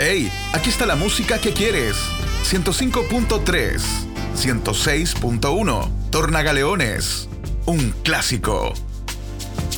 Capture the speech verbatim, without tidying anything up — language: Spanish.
Hey, aquí está la música que quieres. ciento cinco punto tres, ciento seis punto uno, Tornagaleones, un clásico.